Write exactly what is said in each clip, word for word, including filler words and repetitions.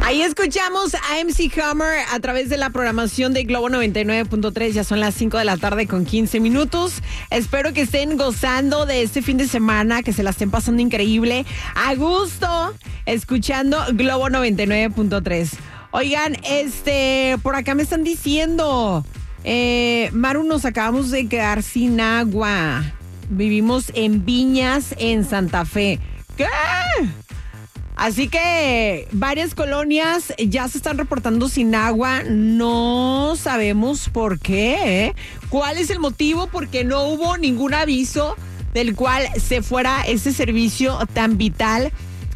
Ahí escuchamos a M C Hammer a través de la programación de Globo noventa y nueve punto tres. Ya son las cinco de la tarde con quince minutos. Espero que estén gozando de este fin de semana, que se la estén pasando increíble, a gusto, escuchando Globo noventa y nueve punto tres. Oigan, este, por acá me están diciendo, eh, Maru, nos acabamos de quedar sin agua. Vivimos en Viñas, en Santa Fe. ¿Qué? Así que varias colonias ya se están reportando sin agua. No sabemos por qué, ¿eh? ¿Cuál es el motivo? Porque no hubo ningún aviso del cual se fuera ese servicio tan vital.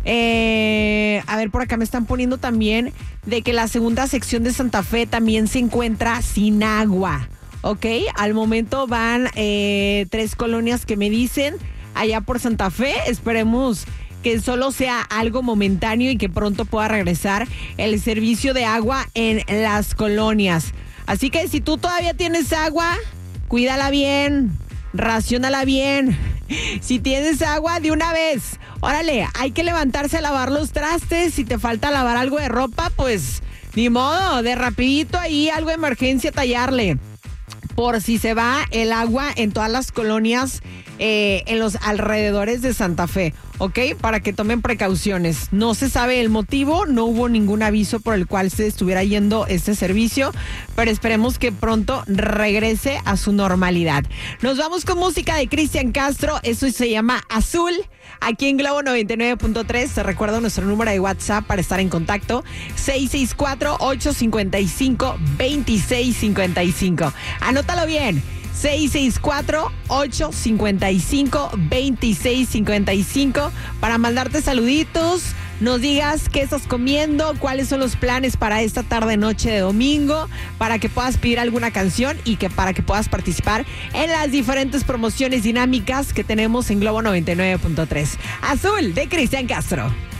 Eh, a ver, por acá me están poniendo también de que la segunda sección de Santa Fe también se encuentra sin agua. Ok, al momento van eh, tres colonias que me dicen allá por Santa Fe. Esperemos que solo sea algo momentáneo y que pronto pueda regresar el servicio de agua en las colonias. Así que si tú todavía tienes agua, cuídala bien, raciónala bien. Si tienes agua, de una vez, órale, hay que levantarse a lavar los trastes. Si te falta lavar algo de ropa, pues ni modo, de rapidito ahí algo de emergencia tallarle. Por si se va el agua en todas las colonias, eh, en los alrededores de Santa Fe, ¿ok? Para que tomen precauciones. No se sabe el motivo, no hubo ningún aviso por el cual se estuviera yendo este servicio, pero esperemos que pronto regrese a su normalidad. Nos vamos con música de Cristian Castro, eso se llama Azul, aquí en Globo noventa y nueve punto tres. Te recuerdo nuestro número de WhatsApp para estar en contacto, seis seis cuatro, ocho cinco cinco, dos seis cinco cinco. Anótalo bien, seis seis cuatro, ocho cinco cinco, dos seis cinco cinco, para mandarte saluditos, nos digas qué estás comiendo, cuáles son los planes para esta tarde noche de domingo, para que puedas pedir alguna canción y que para que puedas participar en las diferentes promociones dinámicas que tenemos en Globo noventa y nueve punto tres. Azul, de Cristian Castro.